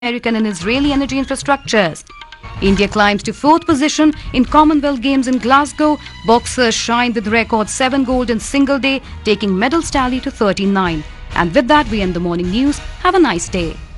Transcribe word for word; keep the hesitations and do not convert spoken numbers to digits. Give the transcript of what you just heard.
American and Israeli energy infrastructures. India climbs to fourth position in Commonwealth Games in Glasgow. Boxers shine with record seven gold in single day, taking medals tally to thirty-nine. And with that, we end the morning news. Have a nice day.